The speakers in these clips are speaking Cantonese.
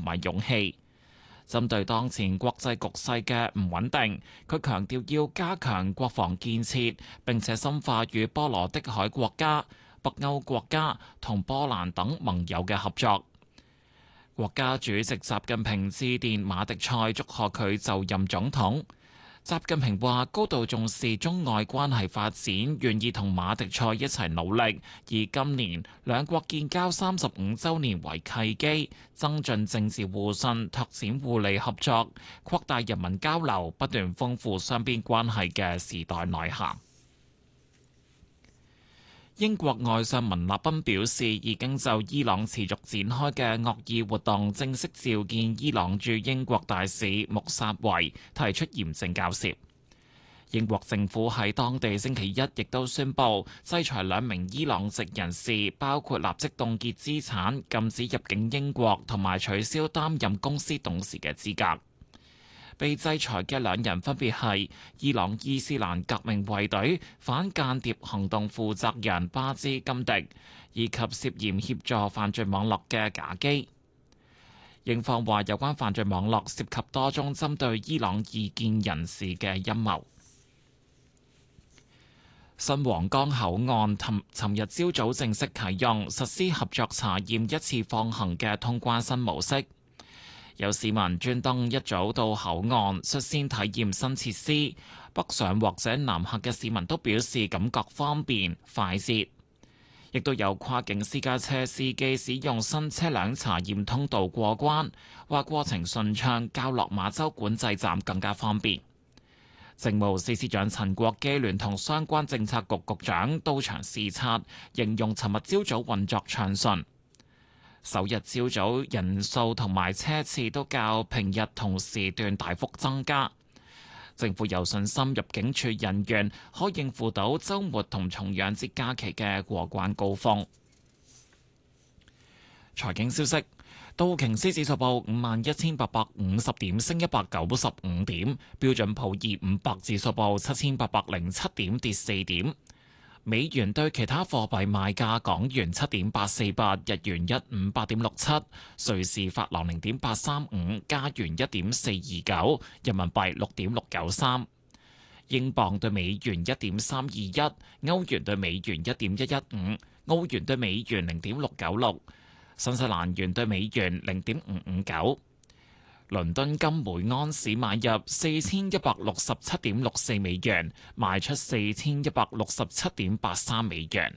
埋勇氣。針對當前國際局勢嘅唔穩定，佢強調要加強國防建設，並且深化與波羅的海國家、北歐國家同波蘭等盟友嘅合作。國家主席習近平致電馬迪塞，祝賀佢就任總統。習近平話高度重視中外關係發展，願意同馬迪塞一齊努力，以今年兩國建交35週年為契機，增進政治互信，拓展互利合作，擴大人民交流，不斷豐富雙邊關係嘅時代內涵。英國外相文立賓表示，已經就伊朗持續展開嘅惡意活動正式召見伊朗駐英國大使穆薩維，提出嚴正交涉。英國政府喺當地星期一亦都宣布制裁2名伊朗籍人士，包括立即凍結資產、禁止入境英國同埋取消擔任公司董事嘅資格。被制裁嘅2人分別係伊朗伊斯蘭革命衛隊反間諜行動負責人巴茲金迪，以及涉嫌協助犯罪網絡嘅賈基。英方話有關犯罪網絡涉及多宗針對伊朗異見人士嘅陰謀。新皇崗口岸尋日朝早正式啟用，實施合作查驗一次放行嘅通關新模式。有市民專登一早到口岸率先體驗新設施，北上或者南下嘅市民都表示感覺方便快捷，亦都有跨境私家車司機使用新車輛查驗通道過關，話過程順暢，較落馬洲管制站更加方便。政務司司長陳國基聯同相關政策局局長到場視察，形容尋日朝早運作暢順。首日朝早人數同埋車次都較平日同時段大幅增加，政府有信心入境處人員可應付到週末同重陽節假期嘅過關高峰。財經消息，道瓊斯指數報51,850點，升195點；標準普爾500指數報7,807點，跌4點。美元對其他貨幣賣價：港元7.848，日元158.67，瑞士法郎0.835，加元1.429，人民幣6.693，英鎊對美元1.321，歐元對美元1.115，澳元對美元0.696，新西蘭元對美元0.559。倫敦金每安士買入4167.64美元，賣出4167.83美元。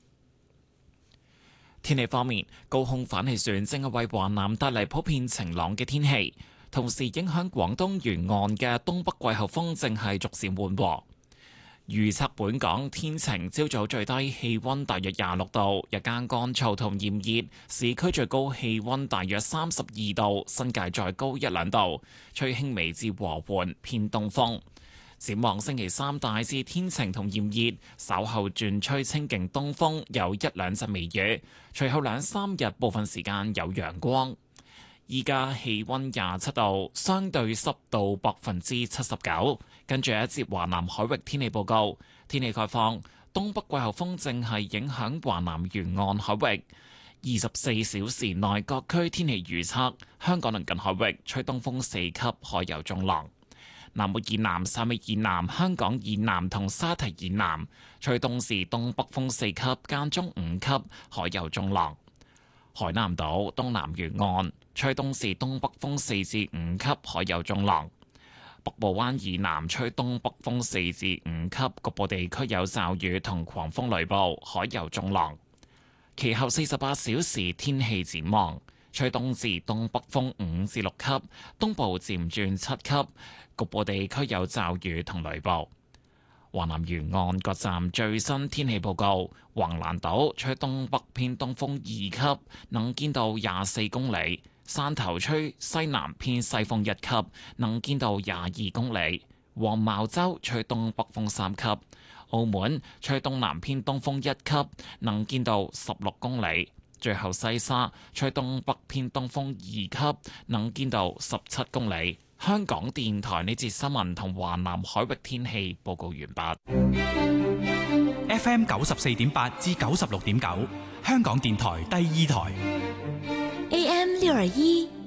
天氣方面，高空反氣旋正係為華南帶嚟普遍晴朗嘅天氣，同時影響廣東沿岸嘅東北季候風正係逐漸緩和。預測本港天晴，朝早最低氣溫大約26度，日間乾燥同炎熱，市區最高氣溫大約32度，新界再高1-2度，吹輕微至和緩偏東風。展望星期三大致天晴同炎熱，稍後轉吹清勁東風，有1-2陣微雨，隨後2-3日部分時間有陽光。依家氣溫27度，相對濕度79%。跟住一節華南海域天氣報告，天氣概況：東北季候風正係影響華南沿岸海域。24小時內各區天氣預測：香港鄰近海域吹東風4級，海有中浪；南澳以南、汕尾以南、香港以南同沙堤以南吹東至東北風4級，間中5級，海有中浪。海南島東南沿岸吹東至東北風4至5級，海有中浪。北部灣以南吹東北風4至5級，局部地區有驟雨同狂風雷暴，海有中浪。其後48小時天氣展望，吹東至東北風5至6級，東部漸轉7級，局部地區有驟雨同雷暴。華南沿岸各站最新天氣報告：橫瀾島吹東北偏東風2級，能見度24公里；汕頭吹西南偏西風1級，能見度22公里；黃茅洲吹東北風3級；澳門吹東南偏東風1級，能見度16公里；最後西沙吹東北偏東風2級，能見度17公里。香港電台呢節新聞同華南海域天氣報告完畢。 FM 94.8至96.9，香港電台第2台。 AM 621